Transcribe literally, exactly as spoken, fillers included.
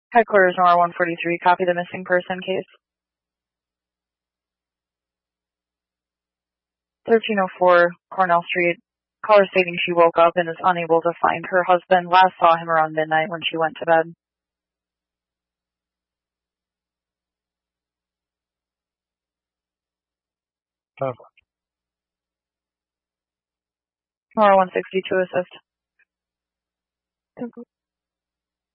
Headquarters Nora one forty-three, copy the missing person case. thirteen oh four Cornell Street. Caller stating she woke up and is unable to find her husband. Last saw him around midnight when she went to bed. Perfect. Nora one sixty-two, assist.